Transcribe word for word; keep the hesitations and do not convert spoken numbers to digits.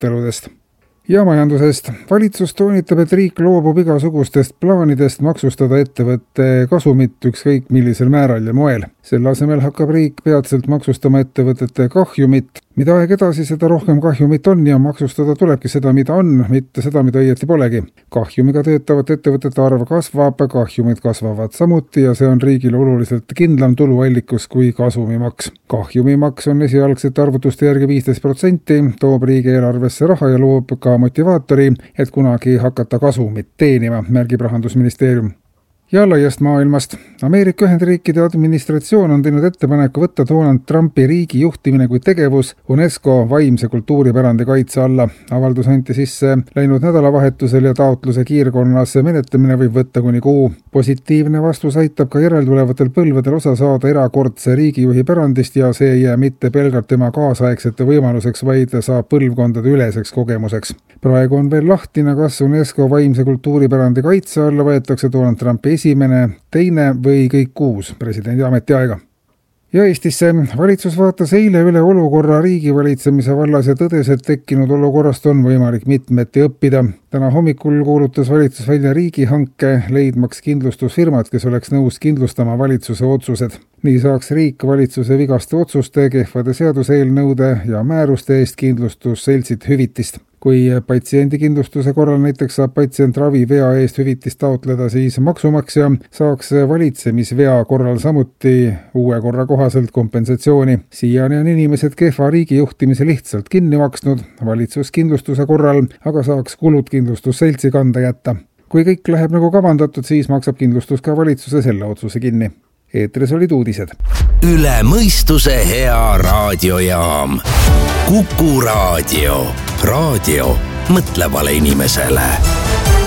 aruteludest. Ja majandusest. Valitsus toonitab, et riik loobub igasugustest plaanidest maksustada ettevõtte kasumit ükskõik millisel määral ja moel. Selle asemel hakkab riik peatselt maksustama ettevõtete kahjumit. Mida aeg edasi, seda rohkem kahjumit on ja maksustada tulebki seda, mida on, mitte seda, mida õieti polegi. Kahjumiga töötavate ettevõtete arv kasvab, kahjumid kasvavad samuti ja see on riigile oluliselt kindlam tuluallikus kui kasumimaks. Kahjumimaks on esialgsete arvutuste järgi viisteist protsenti, toob riigieelarvesse raha ja loob ka motivaatori, et kunagi hakata kasumit teenima, märgib Rahandusministeerium. Ja laiast maailmast. Ameerika Ühendriikide administratsioon on teinud ettepaneku võtta Donald Trumpi riigi juhtimine kui tegevus UNESCO vaimse kultuuripärandi kaitse alla. Avaldus anti sisse läinud nädalavahetusel ja taotluse kiirkonnas menetlemine võib võtta kuni kuu. Positiivne vastus aitab ka järeltulevatel põlvedel osa saada erakordse riigijuhi pärandist ja see ei jää mitte pelgalt tema kaasaegsete võimaluseks, vaid saab põlvkondade üleseks kogemuseks. Praegu on veel lahtine, kas UNESCO vaimse kultuuripärandi kaitse alla võetakse Donald Trumpi esimene, teine või kõik kuus presidendi ametiaega. Ja Eestisse valitsus vaatas eile üle olukorra riigivalitsemise vallas ja tõdes, et tekkinud olukorrast on võimalik mitmeti õppida. Täna hommikul kuulutas valitsus välja riigihanke, leidmaks kindlustusfirmad, kes oleks nõus kindlustama valitsuse otsused. Nii saaks riik valitsuse vigaste otsuste, kehvade seaduseelnõude ja määruste eest kindlustusseltsid hüvitist. Kui patsiendikindlustuse korral näiteks saab patsient ravivea eest hüvitist taotleda, siis maksumaksja saaks valitsemisvea korral samuti uue korra kohaselt kompensatsiooni. Siiani on inimesed kehva riigijuhtimise lihtsalt kinni maksnud, valitsuskindlustuse korral aga saaks kulud kindlustusseltsi kanda jätta. Kui kõik läheb nagu kavandatud, siis maksab kindlustus ka valitsuse selle otsuse kinni. Eetris olid uudised. Üle mõistuse hea raadiojaam. Kuku raadio. Raadio mõtlevale inimesele.